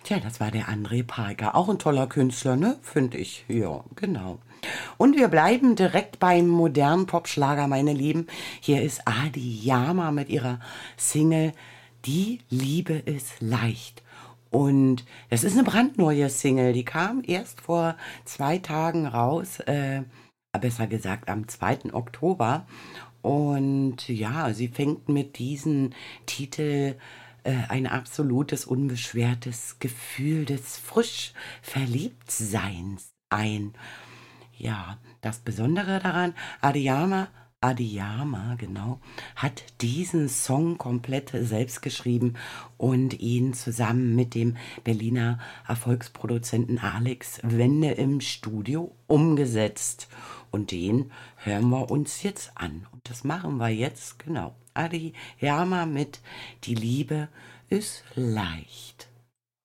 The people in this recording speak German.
Tja, das war der André Parker. Auch ein toller Künstler, ne? Finde ich. Ja, genau. Und wir bleiben direkt beim modernen Popschlager, meine Lieben. Hier ist Adi Yama mit ihrer Single Die Liebe ist leicht. Und das ist eine brandneue Single. Die kam erst vor 2 Tagen raus. Besser gesagt am 2. Oktober. Und ja, sie fängt mit diesem Titel ein absolutes, unbeschwertes Gefühl des frisch Verliebtseins ein. Ja, das Besondere daran, Adiyama, genau, hat diesen Song komplett selbst geschrieben und ihn zusammen mit dem Berliner Erfolgsproduzenten Alex Wende im Studio umgesetzt. Und den hören wir uns jetzt an. Und das machen wir jetzt, genau. Adiyama mit Die Liebe ist leicht.